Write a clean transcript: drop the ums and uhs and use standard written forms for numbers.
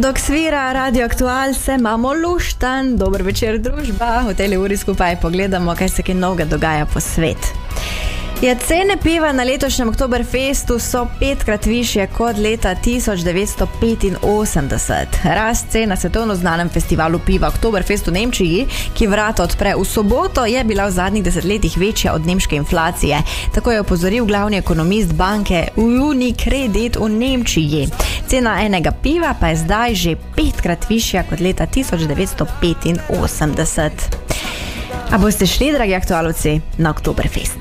Dok svira Radio Aktual, se imamo luštan. Dober večer, družba. V tej uri skupaj pogledamo, kaj se kaj novega dogaja po svet. Cene piva na letošnjem Oktoberfestu so 5-krat višje kot leta 1985. Rast cen na svetovno znanem festivalu piva Oktoberfest v Nemčiji, ki vrata odpre v soboto, je bila v zadnjih desetletjih večja od nemške inflacije. Tako je opozoril glavni ekonomist banke Unicredit v Nemčiji. Cena enega piva pa je zdaj že 5-krat višja kot leta 1985. A boste šli, dragi aktualovci, na Oktoberfest?